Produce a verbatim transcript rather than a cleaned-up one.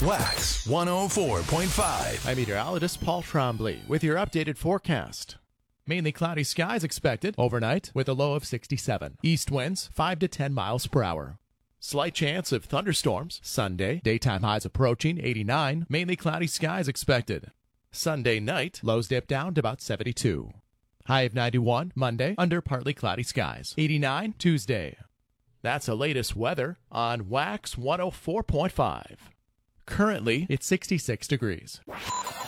Wax one oh four point five. I'm meteorologist Paul Trombley with your updated forecast. Mainly cloudy skies expected overnight with a low of sixty-seven. East winds five to ten miles per hour. Slight chance of thunderstorms Sunday. Daytime highs approaching eighty-nine. Mainly cloudy skies expected. Sunday night, lows dip down to about seventy-two. High of ninety-one Monday under partly cloudy skies. eighty-nine Tuesday. That's the latest weather on Wax one oh four point five. Currently, it's sixty-six degrees.